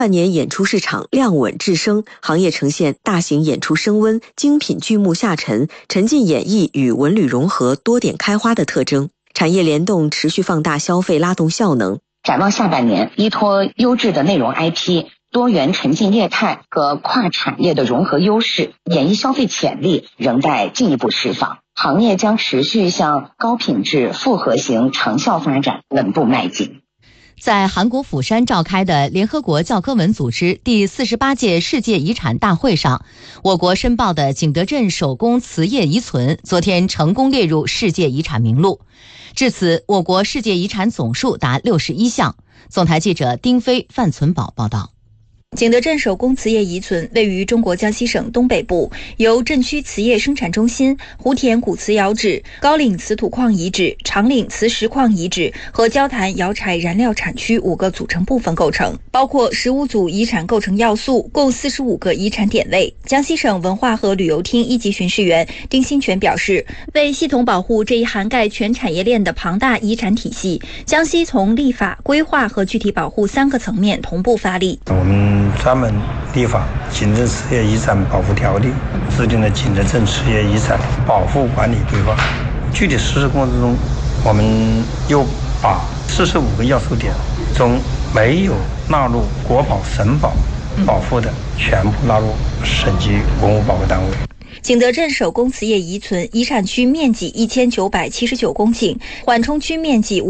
半年演出市场量稳质升，行业呈现大型演出升温、精品剧目下沉、沉浸演绎与文旅融合多点开花的特征。产业联动持续放大消费拉动效能。 展望下半年，依托优质的内容 IP、多元沉浸业态和跨产业的融合优势，演艺消费潜力仍待进一步释放。行业将持续向高品质复合型长效发展稳步迈进。 在韩国釜山召开的联合国教科文组织第48届世界遗产大会上，我国申报的景德镇手工瓷业遗存昨天成功列入世界遗产名录。至此，我国世界遗产总数达61项。总台记者丁飞、范存宝报道。 景德镇手工瓷业遗存位于中国江西省东北部，由镇区瓷业生产中心、湖田古瓷窑址、高岭瓷土矿遗址、长岭瓷石矿遗址和焦坛窑柴燃料产区5个组成部分构成，包括15组遗产构成要素，共45个遗产点位。江西省文化和旅游厅一级巡视员丁新全表示，为系统保护这一涵盖全产业链的庞大遗产体系，江西从立法、规划和具体保护3个层面同步发力。 我们专门立法《景德镇瓷业遗产保护条例》，制定了《景德镇瓷业遗产保护管理规划》。具体实施过程中，我们又把45个要素点中没有纳入国保、省保保护的，全部纳入省级文物保护单位。 景德镇手工瓷业遗存遗产区面积1979公顷，缓冲区面积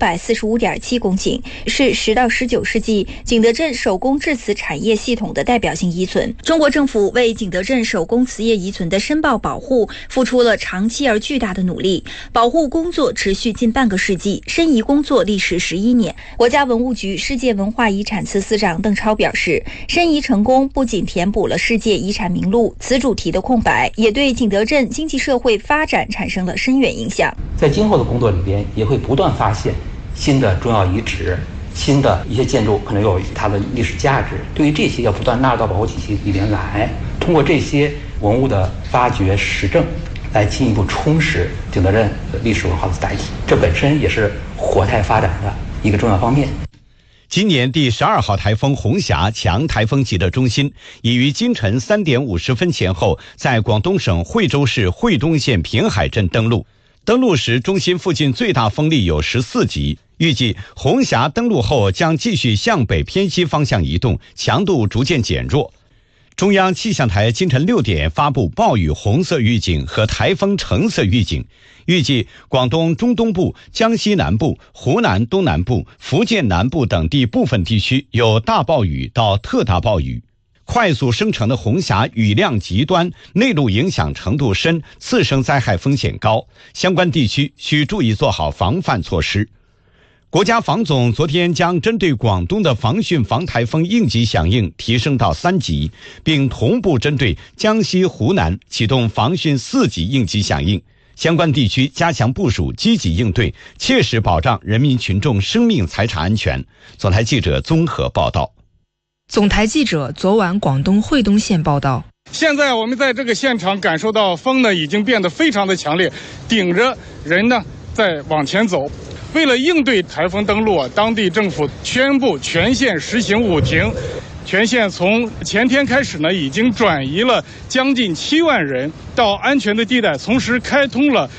5545.7公顷，是10到19世纪景德镇手工制瓷产业系统的代表性遗存。中国政府为景德镇手工瓷业遗存的申报保护付出了长期而巨大的努力，保护工作持续近半个世纪，申遗工作历时11年。国家文物局世界文化遗产司司长邓超表示，申遗成功不仅填补了世界遗产名录此主题的空白，也对景德镇经济社会发展产生了深远影响。 在今后的工作里边，也会不断发现新的重要遗址、新的一些建筑可能有它的历史价值，对于这些要不断纳入到保护体系里边来，通过这些文物的发掘实证，来进一步充实景德镇历史文化的载体，这本身也是活态发展的一个重要方面。 今年第12号台风红霞强台风级的中心已于今晨3点50分前后在广东省惠州市惠东县平海镇登陆。登陆时，中心附近最大风力有14级。预计红霞登陆后将继续向北偏西方向移动，强度逐渐减弱。中央气象台今晨6点发布暴雨红色预警和台风橙色预警，预计广东中东部、江西南部、湖南东南部、福建南部等地部分地区有大暴雨到特大暴雨。快速生成的红霞雨量极端，内陆影响程度深，次生灾害风险高，相关地区需注意做好防范措施。国家防总昨天将针对广东的防汛防台风应急响应提升到3级，并同步针对江西、湖南启动防汛4级应急响应，相关地区加强部署，积极应对，切实保障人民群众生命财产安全。总台记者综合报道。 总台记者昨晚广东惠东县报道。 现在我们在这个现场感受到风呢已经变得非常的强烈，顶着人呢在往前走。为了应对台风登陆当地政府宣布全县实行5停。全县从前天开始呢，已经转移了将近7万人到安全的地带，同时开通了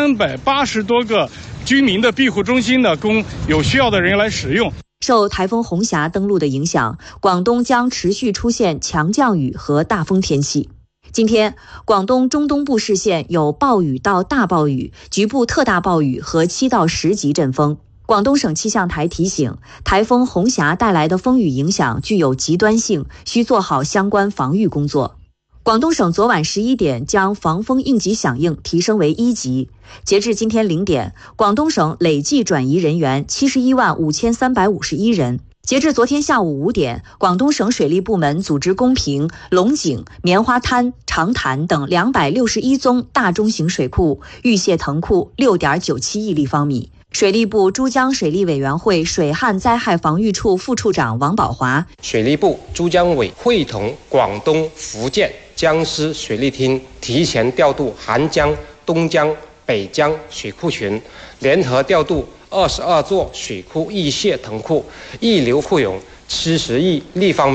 380多个居民的庇护中心呢，供有需要的人来使用。 受台风红霞登陆的影响，广东将持续出现强降雨和大风天气。今天，广东中东部市县有暴雨到大暴雨、局部特大暴雨和7到10级阵风。广东省气象台提醒，台风红霞带来的风雨影响具有极端性，需做好相关防御工作。广东省昨晚11点将防风应急响应提升为1级。截至今天0点，广东省累计转移人员715351人。截至昨天下午5点，广东省水利部门组织公平、龙井、棉花滩、长潭等261宗大中型水库预泄腾库 6.97 亿立方米。水利部珠江水利委员会水旱灾害防御处副处长王宝华， 水利部珠江委会同广东、福建、江西水利厅提前调度韩江、东江、北江水库群，联合调度22座水库预泄腾库溢流库涌 70亿立方